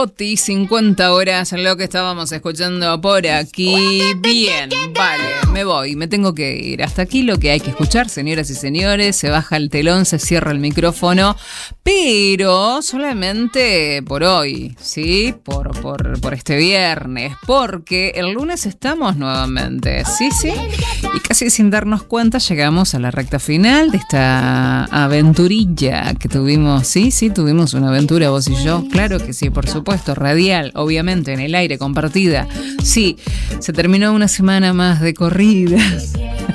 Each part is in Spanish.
Coti, 50 horas, lo que estábamos escuchando por aquí. Bien, vale, me voy, me tengo que ir. Hasta aquí lo que hay que escuchar, señoras y señores. Se baja el telón, se cierra el micrófono, pero solamente por hoy, ¿sí? Por este viernes, porque el lunes estamos nuevamente, sí. Y casi sin darnos cuenta llegamos a la recta final de esta aventurilla que tuvimos. Sí, tuvimos una aventura vos y yo, claro que sí, por supuesto, radial, obviamente, en el aire, compartida. Sí, se terminó una semana más de corridas.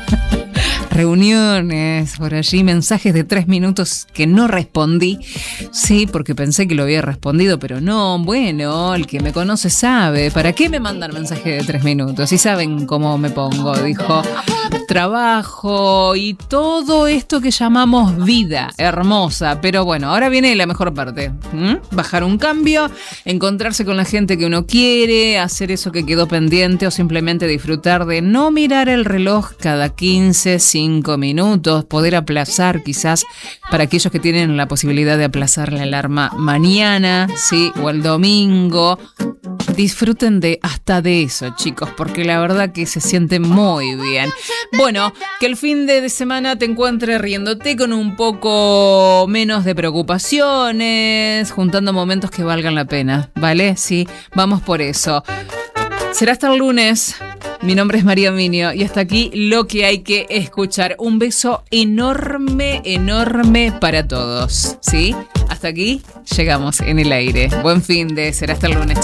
Reuniones por allí, mensajes de 3 minutos que no respondí, sí, porque pensé que lo había respondido, pero no. Bueno, el que me conoce sabe, ¿para qué me mandan mensajes de 3 minutos? Y saben cómo me pongo, dijo, trabajo y todo esto que llamamos vida hermosa. Pero bueno, ahora viene la mejor parte, bajar un cambio, encontrarse con la gente que uno quiere, hacer eso que quedó pendiente o simplemente disfrutar de no mirar el reloj cada 5 minutos, poder aplazar quizás para aquellos que tienen la posibilidad de aplazar la alarma mañana, sí, o el domingo. Disfruten hasta de eso, chicos, porque la verdad que se siente muy bien. Bueno, que el fin de semana te encuentres riéndote con un poco menos de preocupaciones, juntando momentos que valgan la pena, ¿vale? Sí, vamos por eso. Será hasta el lunes. Mi nombre es María Minio y hasta aquí lo que hay que escuchar. Un beso enorme, enorme para todos, ¿sí? Hasta aquí llegamos en el aire. Buen fin de, será hasta el lunes.